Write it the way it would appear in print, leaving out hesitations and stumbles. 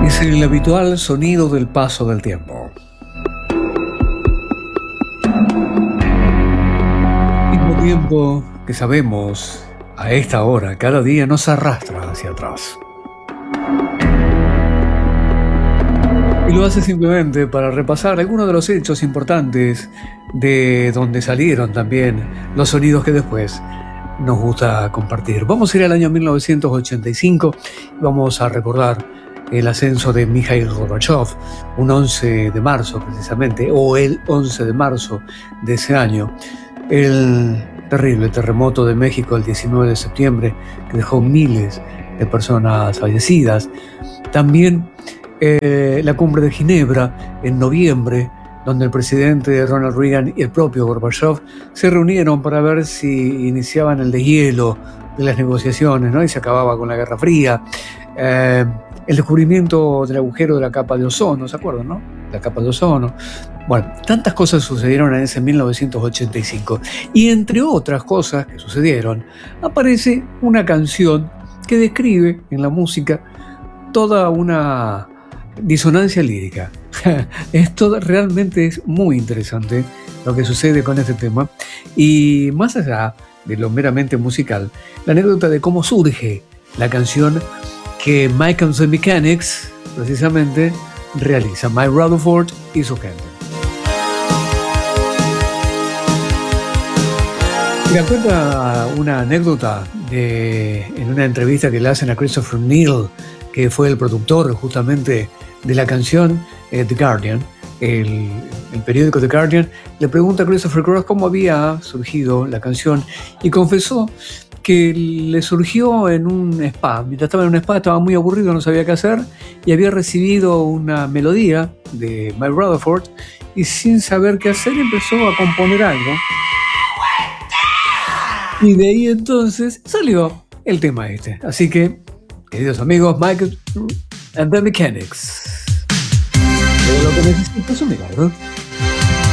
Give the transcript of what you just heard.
Es el habitual sonido del paso del tiempo. Mismo tiempo que sabemos, a esta hora, cada día nos arrastra hacia atrás. Y lo hace simplemente para repasar algunos de los hechos importantes de donde salieron también los sonidos que después nos gusta compartir. Vamos a ir al año 1985 y vamos a recordar el ascenso de Mikhail Gorbachev, un 11 de marzo precisamente, o el 11 de marzo de ese año. El terrible terremoto de México el 19 de septiembre, que dejó miles de personas fallecidas. También la cumbre de Ginebra en noviembre, donde el presidente Ronald Reagan y el propio Gorbachev se reunieron para ver si iniciaban el deshielo de las negociaciones, ¿no? Y se acababa con la Guerra Fría. El descubrimiento del agujero de la capa de ozono, ¿se acuerdan, no? La capa de ozono. Bueno, tantas cosas sucedieron en ese 1985. Y entre otras cosas que sucedieron, aparece una canción que describe en la música toda una disonancia lírica. Esto realmente es muy interesante lo que sucede con este tema. Y más allá de lo meramente musical, la anécdota de cómo surge la canción que Mike and the Mechanics precisamente realiza, Mike Rutherford y su gente. Me cuenta una anécdota en una entrevista que le hacen a Christopher Neal, que fue el productor justamente de la canción, The Guardian, el periódico The Guardian, le pregunta a Christopher Cross cómo había surgido la canción y confesó que le surgió en un spa. Mientras estaba en un spa estaba muy aburrido, no sabía qué hacer y había recibido una melodía de Mike Rutherford y sin saber qué hacer empezó a componer algo. Y de ahí entonces salió el tema este. Así que, queridos amigos, Mike and the Mechanics. Todo lo que necesito es un milagro.